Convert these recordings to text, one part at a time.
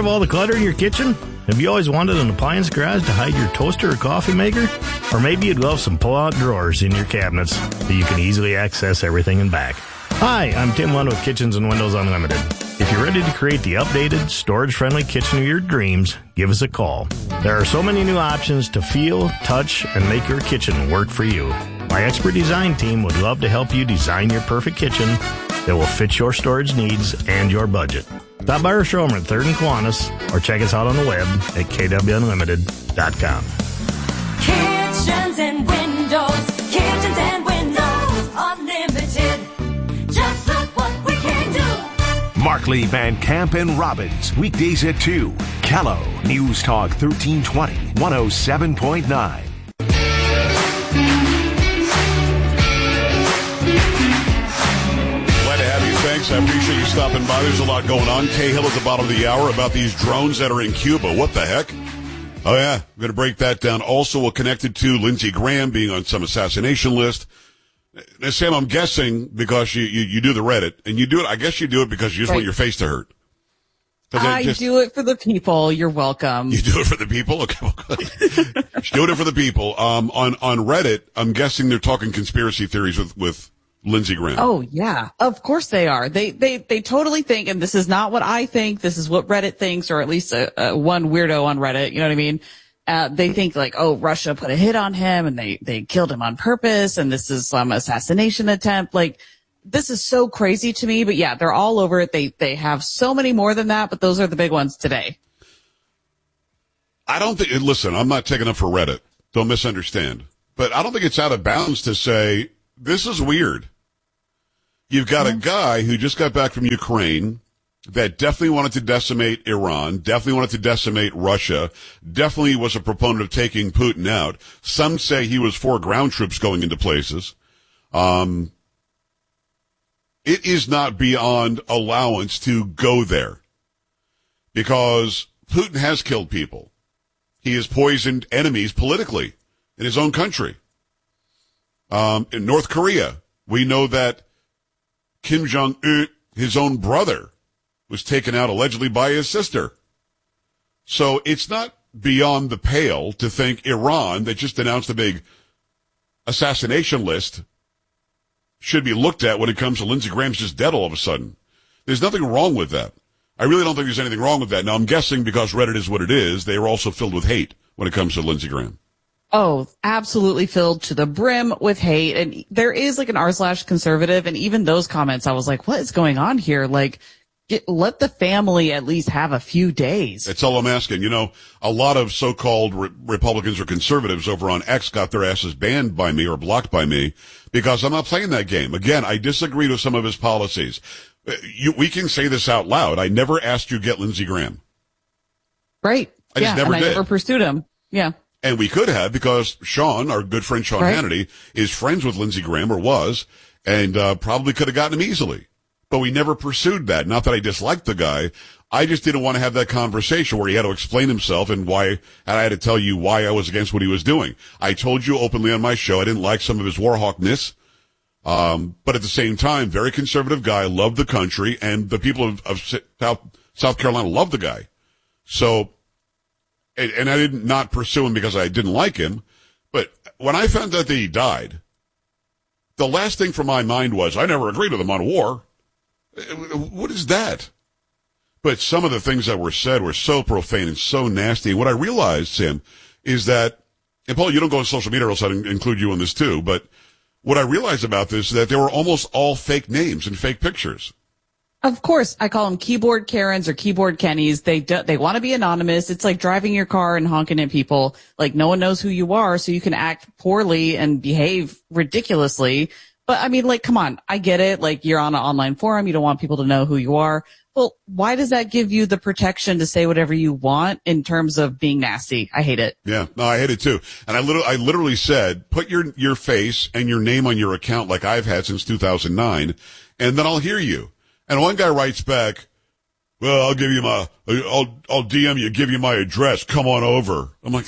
of all the clutter in your kitchen? Have you always wanted an appliance garage to hide your toaster or coffee maker? Or maybe you'd love some pull-out drawers in your cabinets so you can easily access everything in back. Hi, I'm Tim Lund with Kitchens and Windows Unlimited. If you're ready to create the updated, storage-friendly kitchen of your dreams, give us a call. There are so many new options to feel, touch, and make your kitchen work for you. My expert design team would love to help you design your perfect kitchen that will fit your storage needs and your budget. Stop by our showroom at 3rd and Kiwanis or check us out on the web at kwunlimited.com. Kitchens and Windows Unlimited. Just look what we can do. Markley, Van Camp, and Robbins, weekdays at 2. Callow, News Talk 1320, 107.9. Thanks. I appreciate you stopping by. There's a lot going on. Cahill at the bottom of the hour about these drones that are in Cuba. What the heck? Oh, yeah. I'm going to break that down. Also, we'll connect it to Lindsey Graham being on some assassination list. Now, Sam, I'm guessing because you do the Reddit, and you do it, I guess you do it because you just want your face to hurt. I do it for the people. You're welcome. You do it for the people? Okay. Doing it for the people. On Reddit, I'm guessing they're talking conspiracy theories with Lindsey Graham. Oh, yeah. Of course they are. They totally think, and this is not what I think, this is what Reddit thinks, or at least one weirdo on Reddit, you know what I mean? They think like, oh, Russia put a hit on him and they killed him on purpose and this is some assassination attempt. Like, this is so crazy to me, but yeah, they're all over it. They have so many more than that, but those are the big ones today. I don't think, listen, I'm not taking up for Reddit. Don't misunderstand. But I don't think it's out of bounds to say, this is weird. You've got a guy who just got back from Ukraine that definitely wanted to decimate Iran, definitely wanted to decimate Russia, definitely was a proponent of taking Putin out. Some say he was for ground troops going into places. It is not beyond allowance to go there because Putin has killed people. He has poisoned enemies politically in his own country. In North Korea, we know that Kim Jong-un, his own brother, was taken out allegedly by his sister. So it's not beyond the pale to think Iran, that just announced a big assassination list, should be looked at when it comes to Lindsey Graham's just dead all of a sudden. There's nothing wrong with that. I really don't think there's anything wrong with that. Now, I'm guessing because Reddit is what it is, they are also filled with hate when it comes to Lindsey Graham. Oh, absolutely filled to the brim with hate. And there is like an r/conservative. And even those comments, I was like, what is going on here? Like, let the family at least have a few days. That's all I'm asking. You know, a lot of so-called Republicans or conservatives over on X got their asses banned by me or blocked by me because I'm not playing that game. Again, I disagreed with some of his policies. We can say this out loud. I never asked you to get Lindsey Graham. Right. I just never did. I never pursued him. Yeah. And we could have because Sean, our good friend Sean Hannity, is friends with Lindsey Graham or was, and probably could have gotten him easily. But we never pursued that. Not that I disliked the guy. I just didn't want to have that conversation where he had to explain himself and I had to tell you why I was against what he was doing. I told you openly on my show I didn't like some of his warhawkness. But at the same time, very conservative guy, loved the country, and the people of South Carolina loved the guy. So, and I did not pursue him because I didn't like him. But when I found out that he died, the last thing from my mind was, I never agreed with him on war. What is that? But some of the things that were said were so profane and so nasty. And what I realized, Sam, is that, and Paul, you don't go on social media, or else I'd include you on this too, but what I realized about this is that they were almost all fake names and fake pictures. Of course, I call them keyboard Karens or keyboard Kennys. They want to be anonymous. It's like driving your car and honking at people. Like, no one knows who you are, so you can act poorly and behave ridiculously. But I mean, like, come on, I get it. Like, you're on an online forum. You don't want people to know who you are. Well, why does that give you the protection to say whatever you want in terms of being nasty? I hate it. Yeah, no, I hate it too. And I literally said, put your face and your name on your account like I've had since 2009, and then I'll hear you. And one guy writes back, well, I'll DM you, give you my address. Come on over. I'm like,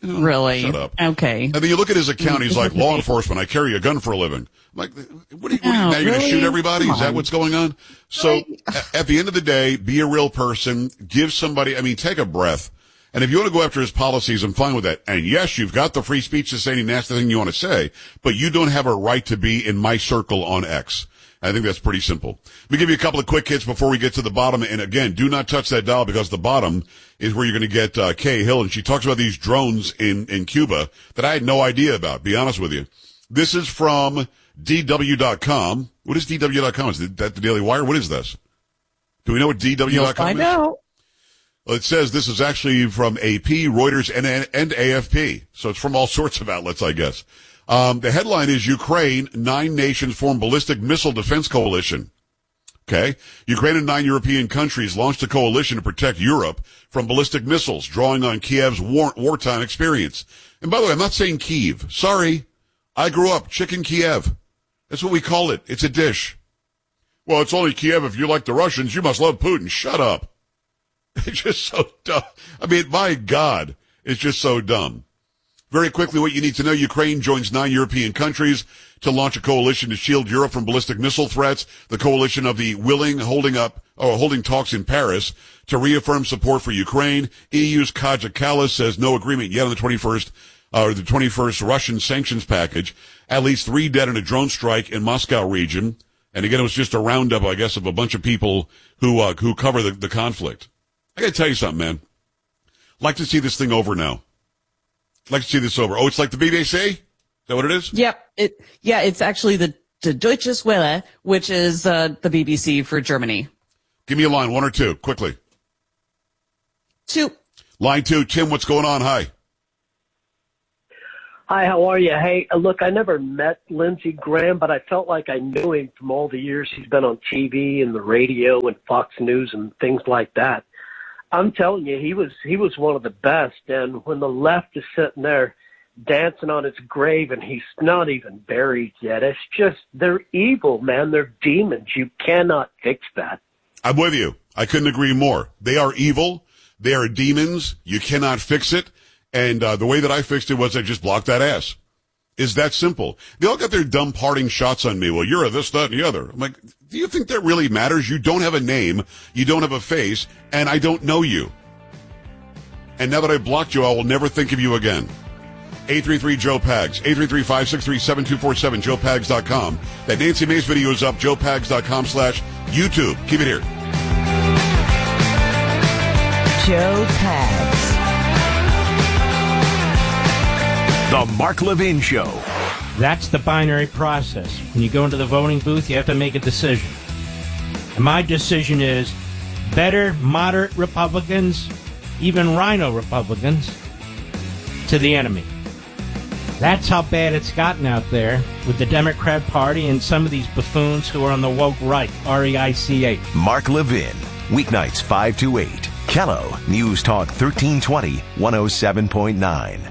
Really? Shut up. Okay. And then you look at his account, he's like, law enforcement, I carry a gun for a living. I'm like, what are you now you're going to shoot everybody? Is that what's going on? So at the end of the day, be a real person, give somebody, take a breath. And if you want to go after his policies, I'm fine with that. And yes, you've got the free speech to say any nasty thing you want to say, but you don't have a right to be in my circle on X. I think that's pretty simple. Let me give you a couple of quick hits before we get to the bottom. And again, do not touch that dial because the bottom is where you're going to get Kay Hill. And she talks about these drones in Cuba that I had no idea about, be honest with you. This is from DW.com. What is DW.com? Is that the Daily Wire? What is this? Do we know what DW.com is? I know. Well, it says this is actually from AP, Reuters, and AFP. So it's from all sorts of outlets, I guess. The headline is Ukraine, 9 nations form ballistic missile defense coalition. Okay. Ukraine and 9 European countries launched a coalition to protect Europe from ballistic missiles, drawing on Kiev's wartime experience. And by the way, I'm not saying Kyiv. Sorry. I grew up chicken Kiev. That's what we call it. It's a dish. Well, it's only Kiev. If you like the Russians, you must love Putin. Shut up. It's just so dumb. My God, it's just so dumb. Very quickly, what you need to know, Ukraine joins 9 European countries to launch a coalition to shield Europe from ballistic missile threats. The coalition of the willing holding talks in Paris to reaffirm support for Ukraine. EU's Kaja Kallas says no agreement yet on the 21st Russian sanctions package. At least 3 dead in a drone strike in Moscow region. And again, it was just a roundup, I guess, of a bunch of people who cover the conflict. I gotta tell you something, man. Like to see this thing over now. Like to see this over. Oh, it's like the BBC? Is that what it is? Yep. It's actually the Deutsche Welle, which is the BBC for Germany. Give me a line, 1 or 2, quickly. 2. Line 2, Tim, what's going on? Hi. Hi, how are you? Hey, look, I never met Lindsey Graham, but I felt like I knew him from all the years he's been on TV and the radio and Fox News and things like that. I'm telling you, he was one of the best. And when the left is sitting there dancing on his grave and he's not even buried yet, it's just, they're evil, man. They're demons. You cannot fix that. I'm with you. I couldn't agree more. They are evil. They are demons. You cannot fix it. And the way that I fixed it was I just blocked that ass. Is that simple. They all got their dumb parting shots on me. Well, you're a this, that, and the other. I'm like, do you think that really matters? You don't have a name, you don't have a face, and I don't know you. And now that I blocked you, I will never think of you again. 833-JOE-PAGS, 833-563-7247, JoePags.com. That Nancy Mace video is up, JoePags.com/YouTube. Keep it here. Joe Pags. The Mark Levin Show. That's the binary process. When you go into the voting booth, you have to make a decision. And my decision is better moderate Republicans, even rhino Republicans, to the enemy. That's how bad it's gotten out there with the Democrat Party and some of these buffoons who are on the woke right, R-E-I-C-H. Mark Levin, weeknights 5 to 8. Kello, News Talk 1320, 107.9.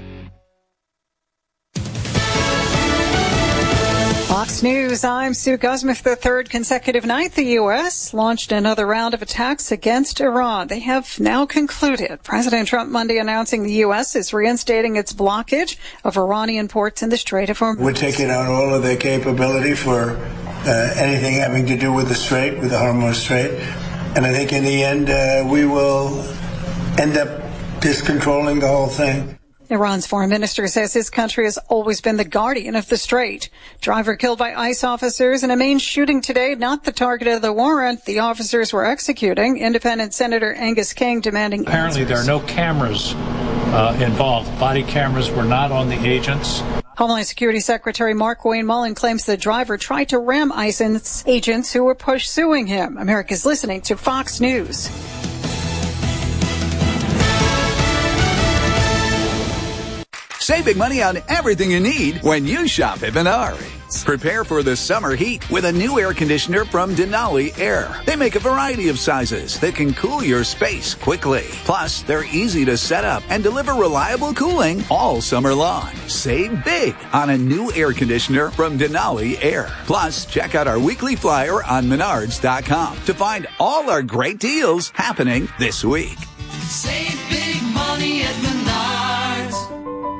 Fox News, I'm Sue Guzmuth. The third consecutive night, the U.S. launched another round of attacks against Iran. They have now concluded. President Trump Monday announcing the U.S. is reinstating its blockage of Iranian ports in the Strait of Hormuz. We're taking out all of their capability for anything having to do with the Strait, with the Hormuz Strait. And I think in the end, we will end up discontrolling the whole thing. Iran's foreign minister says his country has always been the guardian of the strait. Driver killed by ICE officers in a Maine shooting today, not the target of the warrant the officers were executing. Independent Senator Angus King demanding Apparently there are no cameras involved. Body cameras were not on the agents. Homeland Security Secretary Mark Wayne Mullen claims the driver tried to ram ICE agents who were pursuing him. America's listening to Fox News. Save big money on everything you need when you shop at Menards. Prepare for the summer heat with a new air conditioner from Denali Air. They make a variety of sizes that can cool your space quickly. Plus, they're easy to set up and deliver reliable cooling all summer long. Save big on a new air conditioner from Denali Air. Plus, check out our weekly flyer on Menards.com to find all our great deals happening this week. Save big money at Menards.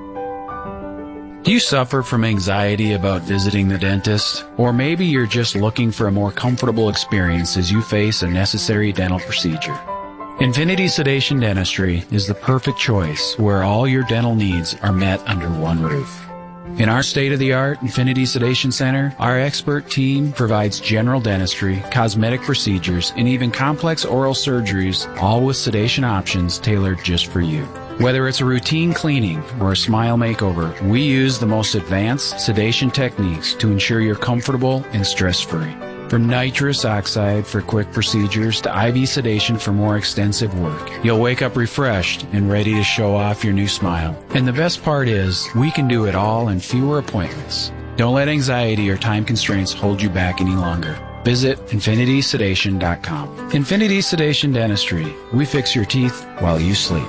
Do you suffer from anxiety about visiting the dentist? Or maybe you're just looking for a more comfortable experience as you face a necessary dental procedure. Infinity Sedation Dentistry is the perfect choice where all your dental needs are met under one roof. In our state-of-the-art Infinity Sedation Center, our expert team provides general dentistry, cosmetic procedures, and even complex oral surgeries, all with sedation options tailored just for you. Whether it's a routine cleaning or a smile makeover, we use the most advanced sedation techniques to ensure you're comfortable and stress-free. From nitrous oxide for quick procedures to IV sedation for more extensive work, you'll wake up refreshed and ready to show off your new smile. And the best part is, we can do it all in fewer appointments. Don't let anxiety or time constraints hold you back any longer. Visit infinitysedation.com. Infinity Sedation Dentistry. We fix your teeth while you sleep.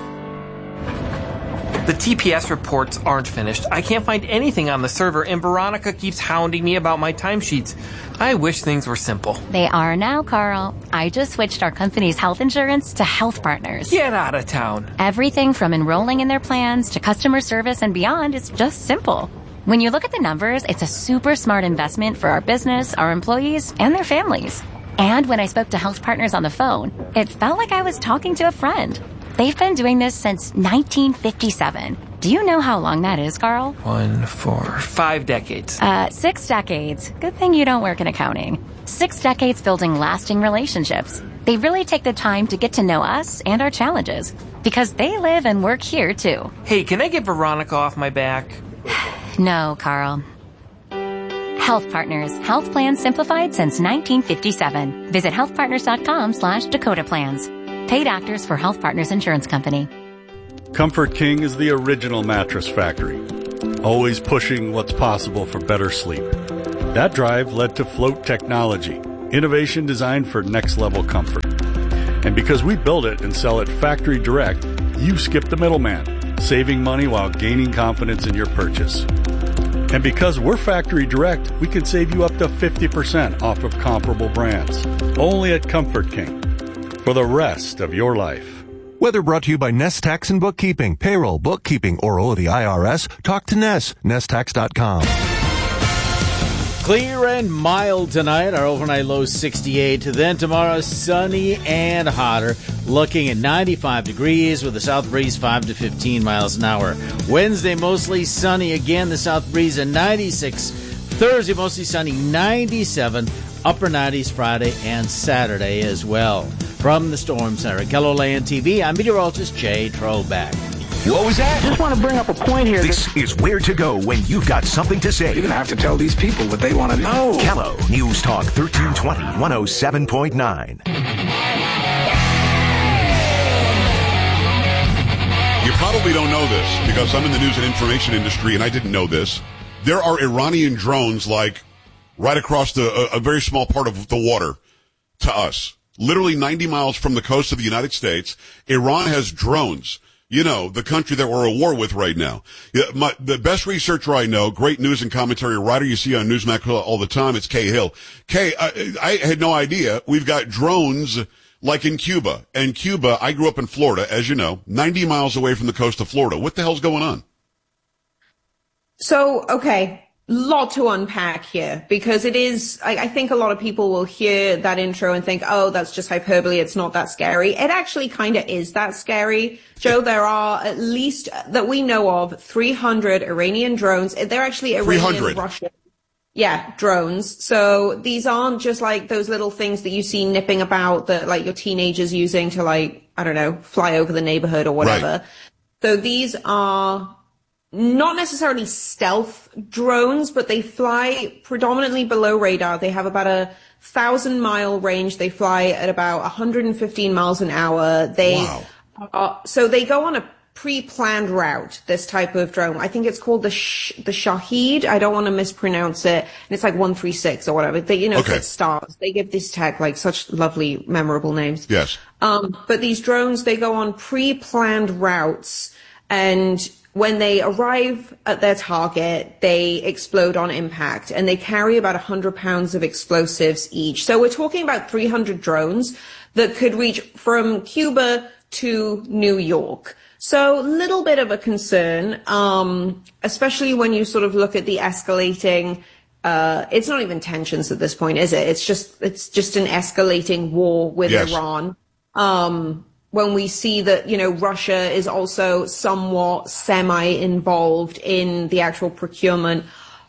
The TPS reports aren't finished. I can't find anything on the server, and Veronica keeps hounding me about my timesheets. I wish things were simple. They are now, Carl. I just switched our company's health insurance to Health Partners. Get out of town. Everything from enrolling in their plans to customer service and beyond is just simple. When you look at the numbers, it's a super smart investment for our business, our employees, and their families. And when I spoke to Health Partners on the phone, it felt like I was talking to a friend. They've been doing this since 1957. Do you know how long that is, Carl? 1, 4, 5 decades. 6 decades. Good thing you don't work in accounting. 6 decades building lasting relationships. They really take the time to get to know us and our challenges, because they live and work here, too. Hey, can I get Veronica off my back? No, Carl. Health Partners. Health plans simplified since 1957. Visit healthpartners.com/Dakota Plans. Paid actors for Health Partners Insurance Company. Comfort King is the original mattress factory, always pushing what's possible for better sleep. That drive led to Float Technology, innovation designed for next-level comfort. And because we build it and sell it factory direct, you skip the middleman, saving money while gaining confidence in your purchase. And because we're factory direct, we can save you up to 50% off of comparable brands. Only at Comfort King. For the rest of your life. Whether brought to you by Nest Tax and Bookkeeping, Payroll, Bookkeeping, or the IRS, talk to Nest, nesttax.com. Clear and mild tonight. Our overnight low 68. Then tomorrow, sunny and hotter. Looking at 95 degrees with a south breeze 5 to 15 miles an hour. Wednesday, mostly sunny again. The south breeze at 96. Thursday, mostly sunny 97. Upper 90s Friday and Saturday as well. From the Storm Center, KELOLAND TV, I'm meteorologist Jay Troback. What was that? Just want to bring up a point here. This is where to go when you've got something to say. You're going to have to tell these people what they want to know. Kello News Talk 1320, 107.9. You probably don't know this because I'm in the news and information industry and I didn't know this. There are Iranian drones like right across a very small part of the water to us. Literally 90 miles from the coast of the United States, Iran has drones. You know, the country that we're at war with right now. The best researcher I know, great news and commentary writer you see on Newsmax all the time, it's Kay Hill. Kay, I had no idea. We've got drones like in Cuba. And Cuba, I grew up in Florida, as you know, 90 miles away from the coast of Florida. What the hell's going on? So, okay. Lot to unpack here because it is, I think a lot of people will hear that intro and think, oh, that's just hyperbole. It's not that scary. It actually kind of is that scary. Joe, there are at least that we know of 300 Iranian drones. They're actually Iranian, Russian. Yeah, drones. So these aren't just like those little things that you see nipping about that like your teenagers using to like, I don't know, fly over the neighborhood or whatever. Right. So these are not necessarily stealth drones, but they fly predominantly below radar. They have about 1,000-mile range. They fly at about 115 miles an hour. So they go on a pre-planned route, this type of drone. I think it's called the Shahed. I don't want to mispronounce it. And it's like 136 or whatever. They, it's like stars. They give this tech like such lovely, memorable names. Yes. But these drones, they go on pre-planned routes, and when they arrive at their target, they explode on impact, and they carry about 100 pounds of explosives each. So we're talking about 300 drones that could reach from Cuba to New York. So little bit of a concern, especially when you sort of look at the escalating, it's not even tensions at this point, is it? It's just an escalating war with Iran. When we see that, Russia is also somewhat semi-involved in the actual procurement.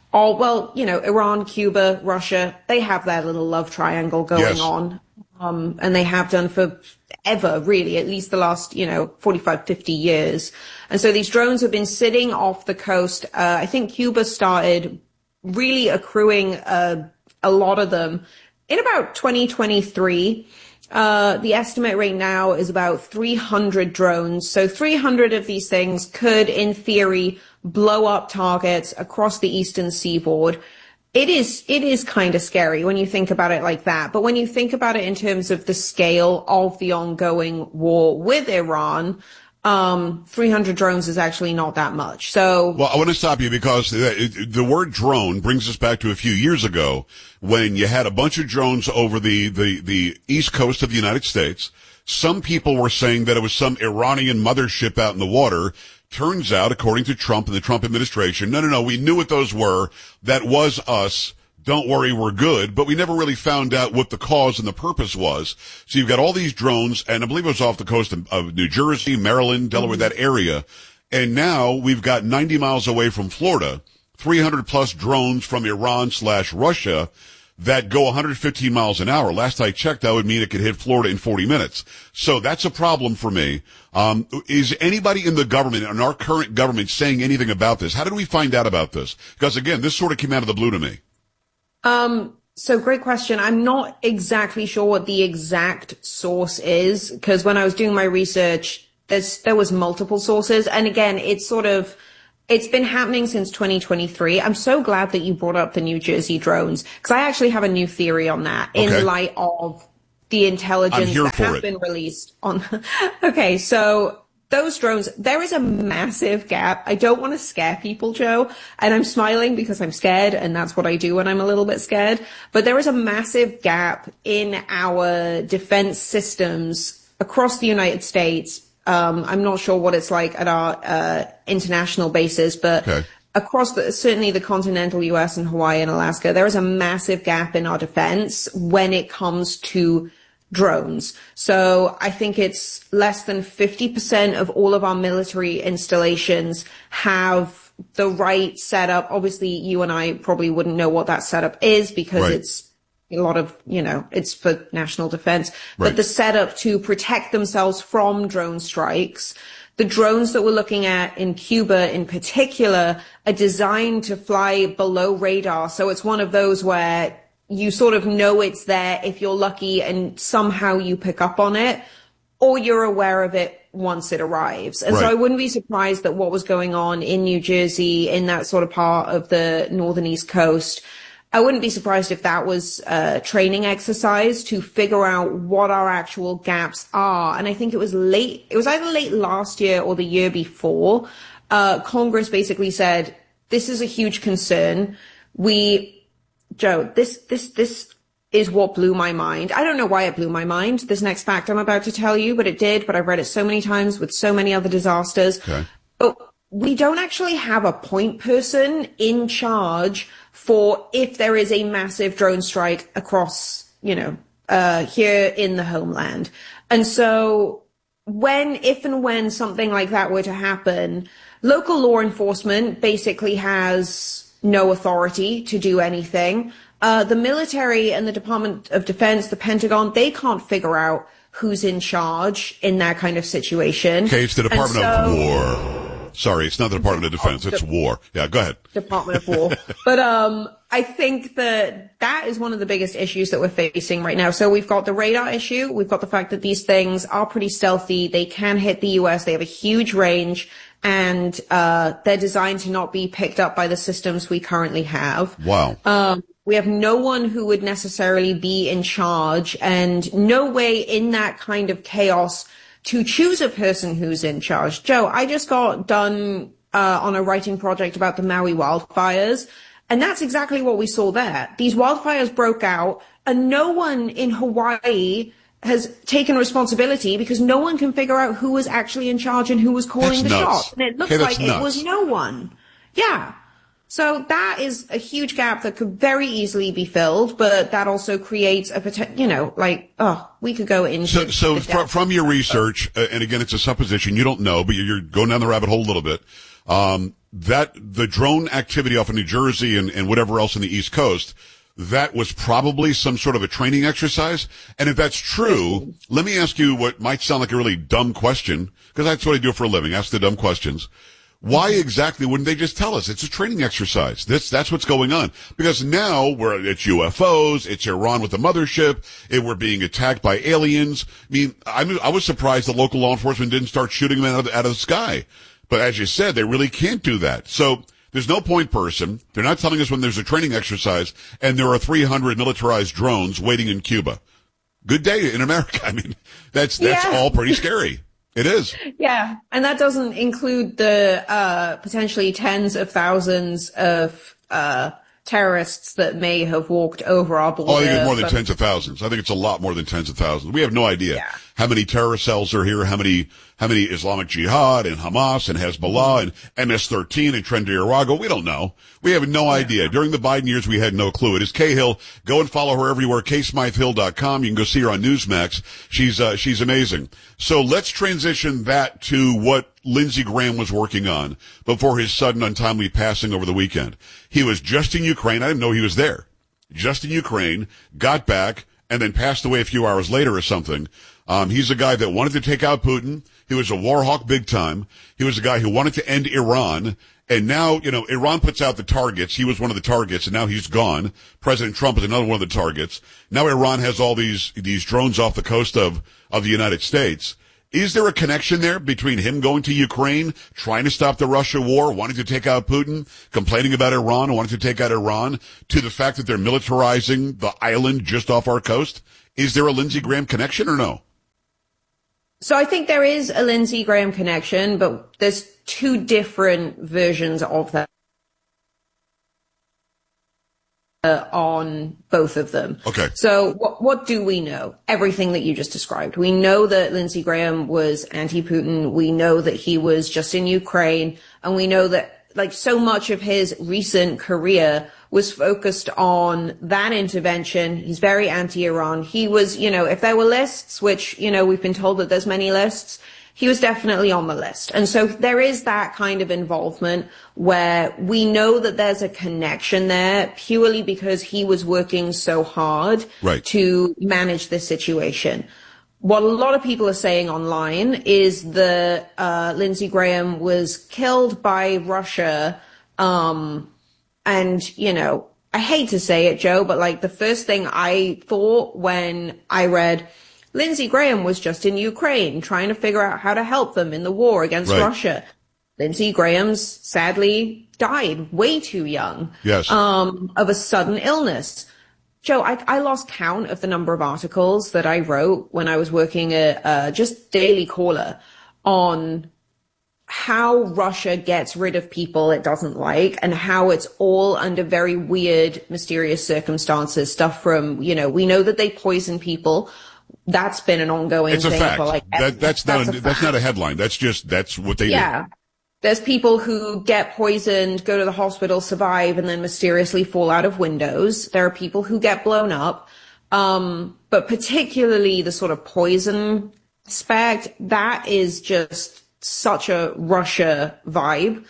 Iran, Cuba, Russia, they have their little love triangle going on. And they have done for ever, really, at least the last, 45, 50 years. And so these drones have been sitting off the coast. I think Cuba started really accruing a lot of them in about 2023. The estimate right now is about 300 drones. So 300 of these things could, in theory, blow up targets across the eastern seaboard. It is kind of scary when you think about it like that. But when you think about it in terms of the scale of the ongoing war with Iran, 300 drones is actually not that much. So, well, I want to stop you because the word drone brings us back to a few years ago when you had a bunch of drones over the east coast of the United States. Some people were saying that it was some Iranian mothership out in the water. Turns out, according to Trump and the Trump administration, no, we knew what those were. That was us. Don't worry, we're good. But we never really found out what the cause and the purpose was. So you've got all these drones, and I believe it was off the coast of New Jersey, Maryland, Delaware, that area. And now we've got 90 miles away from Florida, 300 plus drones from Iran/Russia that go 115 miles an hour. Last I checked, that would mean it could hit Florida in 40 minutes. So that's a problem for me. Is anybody in the government, in our current government, saying anything about this? How did we find out about this? Because again, this sort of came out of the blue to me. So great question. I'm not exactly sure what the exact source is, because when I was doing my research, there was multiple sources. And again, it's been happening since 2023. I'm so glad that you brought up the New Jersey drones, because I actually have a new theory on that in light of the intelligence that have been released on. Okay, so those drones, there is a massive gap. I don't want to scare people, Joe, and I'm smiling because I'm scared, and that's what I do when I'm a little bit scared. But there is a massive gap in our defense systems across the United States. I'm not sure what it's like at our international bases, but across certainly the continental US and Hawaii and Alaska, there is a massive gap in our defense when it comes to drones. So I think it's less than 50% of all of our military installations have the right setup. Obviously, you and I probably wouldn't know what that setup is because it's a lot of, it's for national defense, but the setup to protect themselves from drone strikes. The drones that we're looking at in Cuba in particular are designed to fly below radar. So it's one of those where you sort of know it's there if you're lucky and somehow you pick up on it, or you're aware of it once it arrives. And so I wouldn't be surprised that what was going on in New Jersey, in that sort of part of the northern East Coast, I wouldn't be surprised if that was a training exercise to figure out what our actual gaps are. And I think it was either late last year or the year before. Congress basically said, this is a huge concern. Joe, this is what blew my mind. I don't know why it blew my mind, this next fact I'm about to tell you, but it did. But I've read it so many times with so many other disasters. But we don't actually have a point person in charge for if there is a massive drone strike across, here in the homeland. And so if and when something like that were to happen, local law enforcement basically has no authority to do anything. The military and the Department of Defense, the Pentagon, they can't figure out who's in charge in that kind of situation. Okay, it's the Department of War. Sorry, it's not the Department of Defense, it's war. Yeah, go ahead. Department of War. But I think that is one of the biggest issues that we're facing right now. So we've got the radar issue. We've got the fact that these things are pretty stealthy. They can hit the US. They have a huge range. And they're designed to not be picked up by the systems we currently have. Wow. We have no one who would necessarily be in charge, and no way in that kind of chaos to choose a person who's in charge. Joe, I just got done on a writing project about the Maui wildfires, and that's exactly what we saw there. These wildfires broke out, and no one in Hawaii has taken responsibility because no one can figure out who was actually in charge and who was calling the shots. And it looks like it was no one. Yeah. So that is a huge gap that could very easily be filled, but that also creates a potential, we could go into. So from your research, and again, it's a supposition, you don't know, but you're going down the rabbit hole a little bit, that the drone activity off of New Jersey and whatever else on the East Coast, that was probably some sort of a training exercise. And if that's true, let me ask you what might sound like a really dumb question, because that's what I do for a living, ask the dumb questions. Why exactly wouldn't they just tell us it's a training exercise? That's what's going on. Because now it's UFOs, it's Iran with the mothership, we're being attacked by aliens. I mean, I was surprised the local law enforcement didn't start shooting them out of the sky. But as you said, they really can't do that. So there's no point person. They're not telling us when there's a training exercise and there are 300 militarized drones waiting in Cuba. Good day in America. I mean, that's all pretty scary. It is. Yeah. And that doesn't include the potentially tens of thousands of terrorists that may have walked over our border. Oh, I think it's more than tens of thousands. I think it's a lot more than tens of thousands. We have no idea how many terror cells are here, how many Islamic Jihad and Hamas and Hezbollah and MS-13 and Tren de Aragua. We don't know. We have no idea. During the Biden years, we had no clue. It is Cahill. Go and follow her everywhere, KSmytheHill.com. You can go see her on Newsmax. She's amazing. So let's transition that to what Lindsey Graham was working on before his sudden untimely passing over the weekend. He was just in Ukraine. I didn't know he was there. Just in Ukraine, got back, and then passed away a few hours later or something. He's a guy that wanted to take out Putin. He was a war hawk big time. He was a guy who wanted to end Iran. And now, Iran puts out the targets. He was one of the targets, and now he's gone. President Trump is another one of the targets. Now Iran has all these drones off the coast of the United States. Is there a connection there between him going to Ukraine, trying to stop the Russia war, wanting to take out Putin, complaining about Iran, wanting to take out Iran, to the fact that they're militarizing the island just off our coast? Is there a Lindsey Graham connection or no? So I think there is a Lindsey Graham connection, but there's two different versions of that on both of them. Okay. So what do we know? Everything that you just described. We know that Lindsey Graham was anti-Putin. We know that he was just in Ukraine. And we know that so much of his recent career was focused on that intervention. He's very anti-Iran. He was, if there were lists, which, we've been told that there's many lists, he was definitely on the list. And so there is that kind of involvement where we know that there's a connection there purely because he was working so hard to manage this situation. What a lot of people are saying online is that Lindsey Graham was killed by Russia. And, I hate to say it, Joe, but the first thing I thought when I read Lindsey Graham was just in Ukraine trying to figure out how to help them in the war against Russia. Lindsey Graham's sadly died way too young. Yes. Of a sudden illness. Joe, I lost count of the number of articles that I wrote when I was working at just Daily Caller on how Russia gets rid of people it doesn't like and how it's all under very weird, mysterious circumstances. Stuff from, we know that they poison people. That's been an ongoing thing. It's a fact. That's not a headline. That's what they do. There's people who get poisoned, go to the hospital, survive, and then mysteriously fall out of windows. There are people who get blown up. But particularly the sort of poison aspect, that is just such a Russia vibe.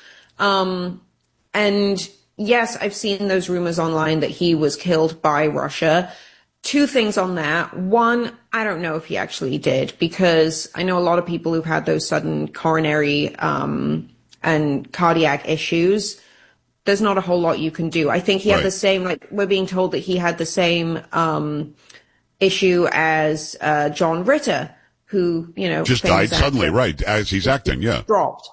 And yes, I've seen those rumors online that he was killed by Russia. Two things on that. One, I don't know if he actually did, because I know a lot of people who've had those sudden coronary and cardiac issues. There's not a whole lot you can do. I think he had the same, we're being told that he had the same issue as John Ritter, who, just died suddenly, as he's acting, dropped.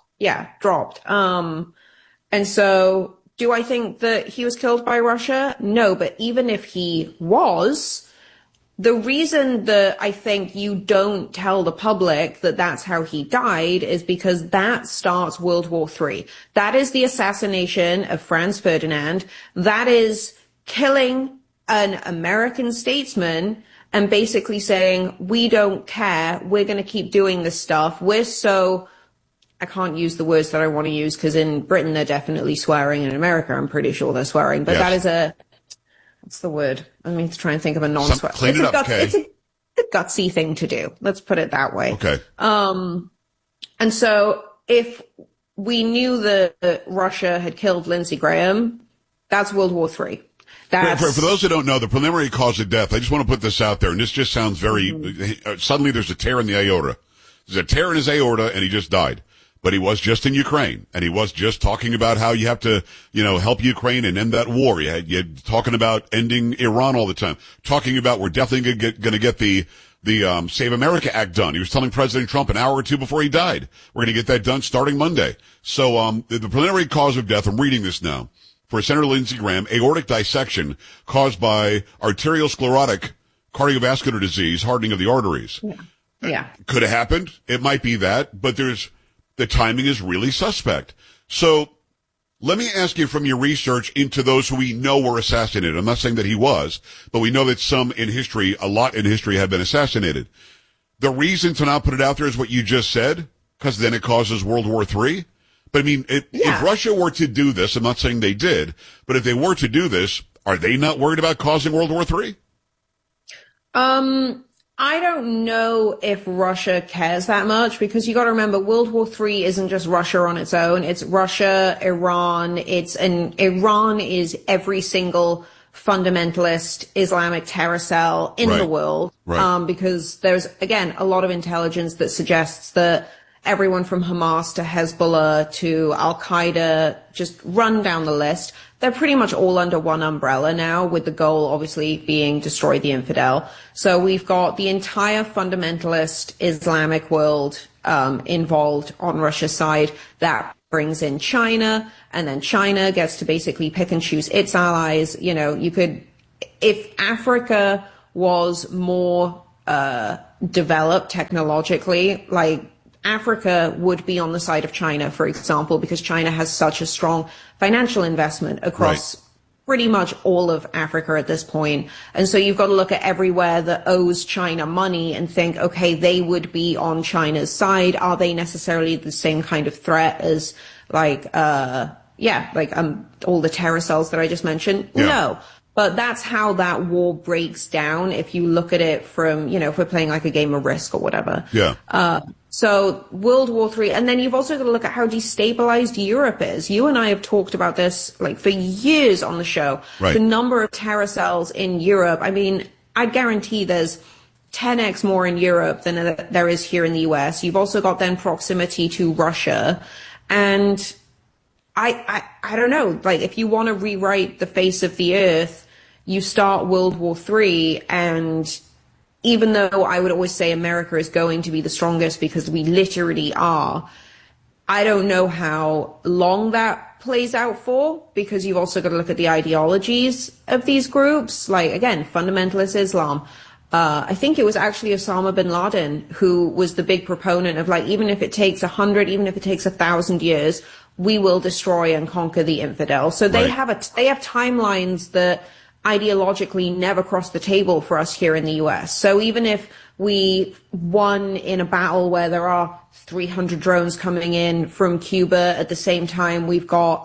And so do I think that he was killed by Russia? No, but even if he was, the reason that I think you don't tell the public that that's how he died is because that starts World War III. That is the assassination of Franz Ferdinand. That is killing an American statesman and basically saying, we don't care. We're going to keep doing this stuff. I can't use the words that I want to use because in Britain they're definitely swearing. In America, I'm pretty sure they're swearing. But that is what's the word? I mean, to try and think of a non-swear. Clean it up, Kay. It's a gutsy thing to do. Let's put it that way. Okay. And so if we knew that Russia had killed Lindsey Graham, that's World War III. For those who don't know, the preliminary cause of death, I just want to put this out there, and this just sounds very, suddenly there's a tear in the aorta. There's a tear in his aorta, and he just died. But he was just in Ukraine, and he was just talking about how you have to, help Ukraine and end that war. You're talking about ending Iran all the time. Talking about we're definitely going to get the Save America Act done. He was telling President Trump an hour or two before he died. We're going to get that done starting Monday. So, the preliminary cause of death, I'm reading this now, for Senator Lindsey Graham, aortic dissection caused by arteriosclerotic cardiovascular disease, hardening of the arteries. Yeah. Could have happened. It might be that, but the timing is really suspect. So let me ask you from your research into those who we know were assassinated. I'm not saying that he was, but we know that a lot in history have been assassinated. The reason to not put it out there is what you just said, because then it causes World War III. But I mean, if Russia were to do this, I'm not saying they did, but if they were to do this, are they not worried about causing World War III? I don't know if Russia cares that much because you got to remember World War III isn't just Russia on its own. It's Russia, Iran. Iran is every single fundamentalist Islamic terror cell in the world. Right. Because there's, again, a lot of intelligence that suggests that everyone from Hamas to Hezbollah to Al-Qaeda, just run down the list. They're pretty much all under one umbrella now, with the goal obviously being destroy the infidel. So we've got the entire fundamentalist Islamic world involved on Russia's side. That brings in China, and then China gets to basically pick and choose its allies. If Africa was more developed technologically, like Africa would be on the side of China, for example, because China has such a strong financial investment across pretty much all of Africa at this point. And so you've got to look at everywhere that owes China money and think, okay, they would be on China's side. Are they necessarily the same kind of threat as all the terror cells that I just mentioned? Yeah. No. But that's how that war breaks down if you look at it from, if we're playing like a game of Risk or whatever. Yeah. So World War III, and then you've also got to look at how destabilized Europe is. You and I have talked about this for years on the show. Right. The number of terror cells in Europe. I mean, I guarantee there's 10x more in Europe than there is here in the US. You've also got then proximity to Russia. And I don't know, if you want to rewrite the face of the earth, you start World War III, and even though I would always say America is going to be the strongest because we literally are, I don't know how long that plays out for, because you've also got to look at the ideologies of these groups. Again, fundamentalist Islam. I think it was actually Osama bin Laden who was the big proponent of even if it takes 100, even if it takes 1,000 years, we will destroy and conquer the infidel. So they have timelines that ideologically never cross the table for us here in the US. So even if we won in a battle where there are 300 drones coming in from Cuba at the same time, we've got,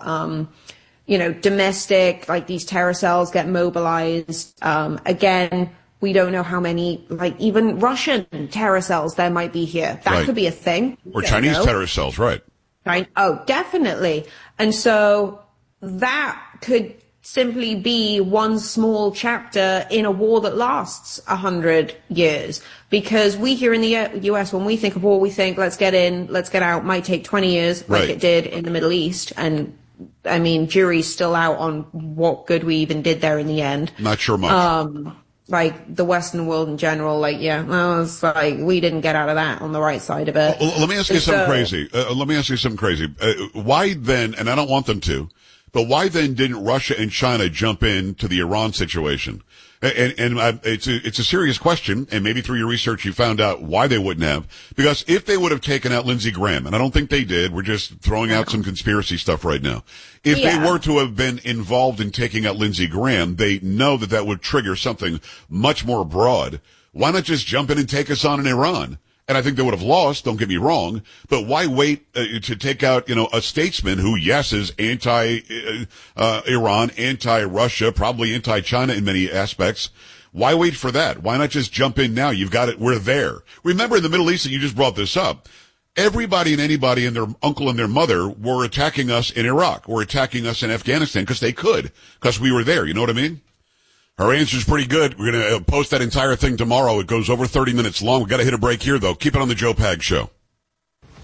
domestic, these terror cells get mobilized. Again, we don't know how many, even Russian terror cells there might be here. That could be a thing. Or Chinese terror cells, right. Oh, definitely. And so that could simply be one small chapter in a war that lasts 100 years. Because we here in the US, when we think of war, we think, let's get in, let's get out, might take 20 years, like it did in the Middle East. And I mean, jury's still out on what good we even did there in the end. Not sure much. The Western world in general, it's we didn't get out of that on the right side of it. Let me ask you something crazy. Why then, and I don't want them to, but why then didn't Russia and China jump into the Iran situation? And it's a serious question, and maybe through your research you found out why they wouldn't have. Because if they would have taken out Lindsey Graham, and I don't think they did, we're just throwing out some conspiracy stuff right now. If they were to have been involved in taking out Lindsey Graham, they know that would trigger something much more broad. Why not just jump in and take us on in Iran? And I think they would have lost, don't get me wrong, but why wait to take out, a statesman who, yes, is anti-Iran, anti-Russia, probably anti-China in many aspects. Why wait for that? Why not just jump in now? You've got it. We're there. Remember in the Middle East, and you just brought this up, everybody and anybody and their uncle and their mother were attacking us in Iraq, were attacking us in Afghanistan because they could, because we were there. You know what I mean? Her answer's pretty good. We're going to post that entire thing tomorrow. It goes over 30 minutes long. We've got to hit a break here, though. Keep it on the Joe Pags Show.